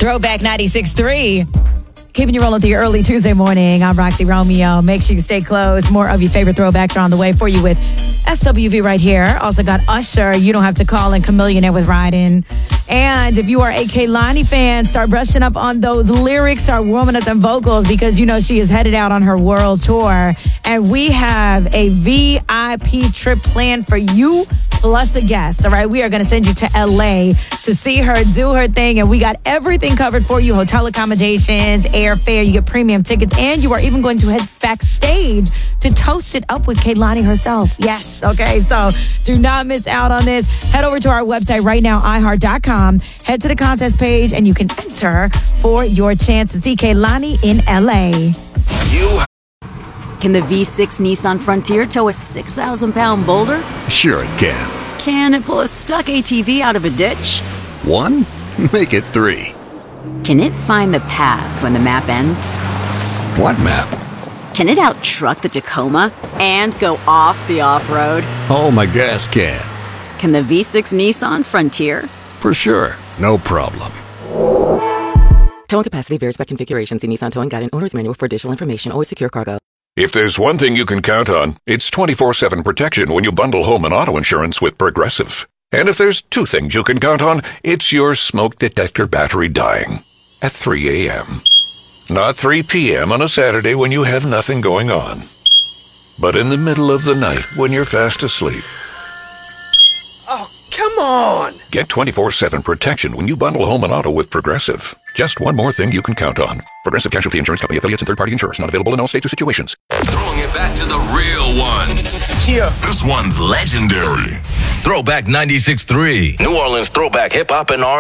Throwback 96.3. Keeping you rolling through your early Tuesday morning. I'm Roxy Romeo. Make sure you stay close. More of your favorite throwbacks are on the way for you with SWV right here. Also got Usher. You don't have to call in Chameleonaire with Ryden. And if you are a Kehlani fan, start brushing up on those lyrics, start warming up them vocals because you know she is headed out on her world tour. And we have a VIP trip planned for you plus a guest. All right, we are going to send you to LA to see her do her thing. And we got everything covered for you. Hotel accommodations, airfare, you get premium tickets, and you are even going to head backstage to toast it up with Kehlani herself. Yes, okay, so do not miss out on this. Head over to our website right now, iHeart.com. Head to the contest page, and you can enter for your chance to see Kehlani in LA. Can the V6 Nissan Frontier tow a 6,000-pound boulder? Sure it can. Can it pull a stuck ATV out of a ditch? 1? Make it 3. Can it find the path when the map ends? What map? Can it out-truck the Tacoma and go off the off-road? Oh, my gas can. Can the V6 Nissan Frontier? For sure. No problem. Towing capacity varies by configuration. See Nissan Towing Guide and Owner's Manual for additional information. Always secure cargo. If there's one thing you can count on, it's 24/7 protection when you bundle home and auto insurance with Progressive. And if there's two things you can count on, it's your smoke detector battery dying at 3 a.m. Not 3 p.m. on a Saturday when you have nothing going on, but in the middle of the night when you're fast asleep. Oh, come on! Get 24/7 protection when you bundle home and auto with Progressive. Just one more thing you can count on. Progressive Casualty Insurance Company affiliates and third-party insurers. Not available in all states or situations. Throwing it back to the real ones. Yeah. This one's legendary. Throwback 96.3. New Orleans throwback hip-hop and R&B.